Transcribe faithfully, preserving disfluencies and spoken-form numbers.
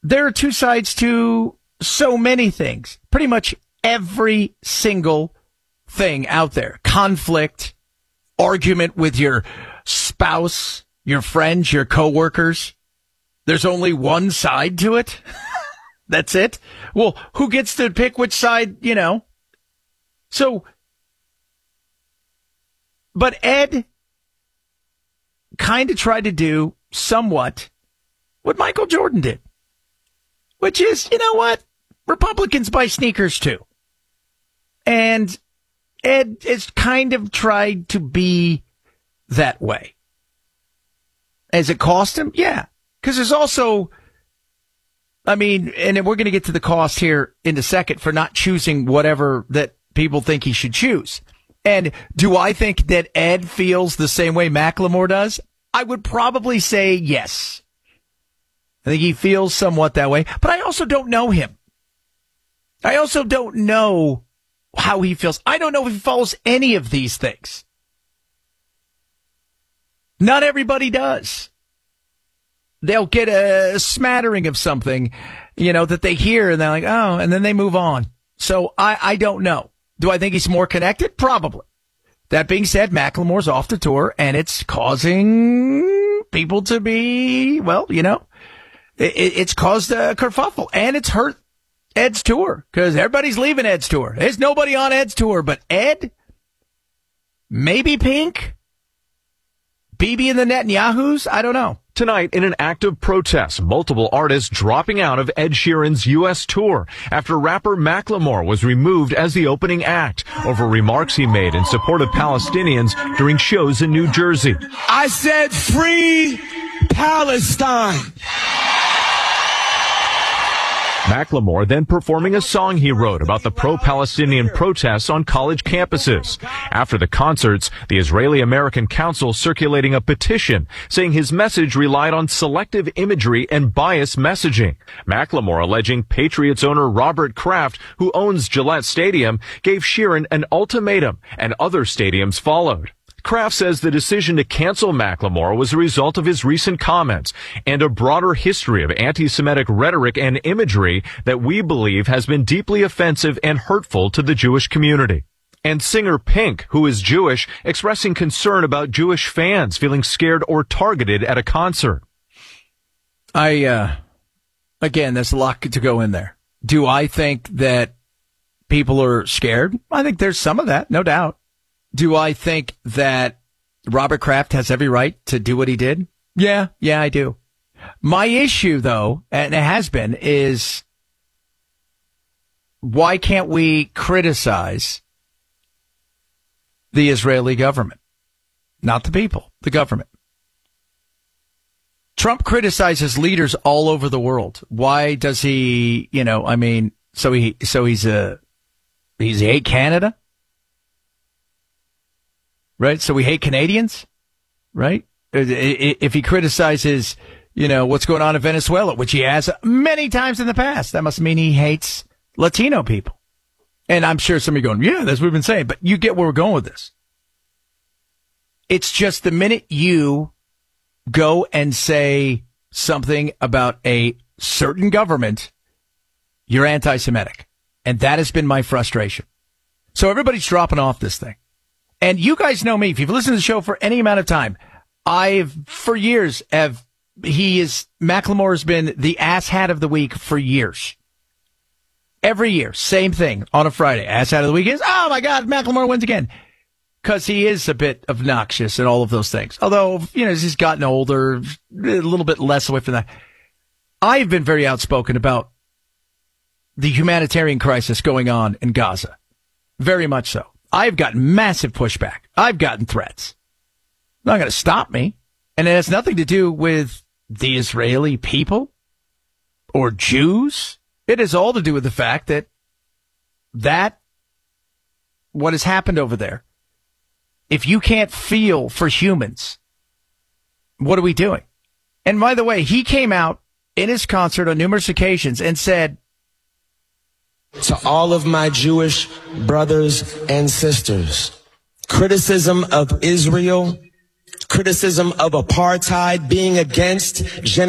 there are two sides to so many things. Pretty much every single thing out there. Conflict, argument with your spouse, your friends, your coworkers. There's only one side to it. That's it. Well, who gets to pick which side, you know? So, but Ed kind of tried to do somewhat what Michael Jordan did, which is, you know what? Republicans buy sneakers too. And Ed has kind of tried to be that way. Has it cost him? Yeah. Because there's also, I mean, and we're going to get to the cost here in a second for not choosing whatever that people think he should choose. And do I think that Ed feels the same way Macklemore does? I would probably say yes. I think he feels somewhat that way, but I also don't know him. I also don't know how he feels. I don't know if he follows any of these things. Not everybody does. They'll get a smattering of something, you know, that they hear and they're like, oh, and then they move on. So I, I don't know. Do I think he's more connected? Probably. That being said, Macklemore's off the tour and it's causing people to be, well, you know, it, it's caused a kerfuffle and it's hurt Ed's tour because everybody's leaving Ed's tour. There's nobody on Ed's tour, but Ed, maybe Pink, Bibi and the Netanyahus. I don't know. Tonight, in an act of protest, multiple artists dropping out of Ed Sheeran's U S tour after rapper Macklemore was removed as the opening act over remarks he made in support of Palestinians during shows in New Jersey. I said free Palestine. Macklemore then performing a song he wrote about the pro-Palestinian protests on college campuses. After the concerts, the Israeli-American Council circulating a petition saying his message relied on selective imagery and biased messaging. Macklemore alleging Patriots owner Robert Kraft, who owns Gillette Stadium, gave Sheeran an ultimatum, and other stadiums followed. Kraft says the decision to cancel Macklemore was a result of his recent comments and a broader history of anti-Semitic rhetoric and imagery that we believe has been deeply offensive and hurtful to the Jewish community. And singer Pink, who is Jewish, expressing concern about Jewish fans feeling scared or targeted at a concert. I, uh, again, there's a lot to go in there. Do I think that people are scared? I think there's some of that, no doubt. Do I think that Robert Kraft has every right to do what he did? Yeah, yeah, I do. My issue, though, and it has been, is why can't we criticize the Israeli government? Not the people, the government. Trump criticizes leaders all over the world. Why does he, you know, I mean, so he, so he's a, he's hate Canada? Right? So we hate Canadians, right? If he criticizes, you know, what's going on in Venezuela, which he has many times in the past, that must mean he hates Latino people. And I'm sure some of you are going, yeah, that's what we've been saying, but you get where we're going with this. It's just the minute you go and say something about a certain government, you're anti-Semitic. And that has been my frustration. So everybody's dropping off this thing. And you guys know me. If you've listened to the show for any amount of time, I've, for years, have, he is, Macklemore has been the asshat of the week for years. Every year, same thing on a Friday. Asshat of the week is, oh my God, Macklemore wins again. Because he is a bit obnoxious and all of those things. Although, you know, as he's gotten older, a little bit less away from that. I've been very outspoken about the humanitarian crisis going on in Gaza. Very much so. I've gotten massive pushback. I've gotten threats. Not going to stop me. And it has nothing to do with the Israeli people or Jews. It has all to do with the fact that that, what has happened over there, if you can't feel for humans, what are we doing? And by the way, he came out in his concert on numerous occasions and said, to all of my Jewish brothers and sisters, criticism of Israel, criticism of apartheid, being against genocide,